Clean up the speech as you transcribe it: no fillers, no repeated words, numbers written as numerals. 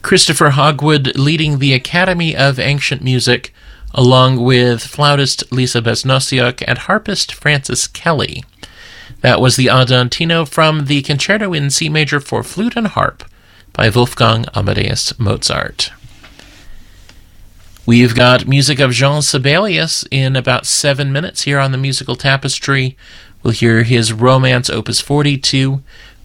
Christopher Hogwood leading the Academy of Ancient Music, along with flautist Lisa Besnosiuk and harpist Frances Kelly. That was the Andantino from the Concerto in C Major for Flute and Harp by Wolfgang Amadeus Mozart. We've got music of Jean Sibelius in about 7 minutes here on the Musical Tapestry. We'll hear his Romance Opus 42,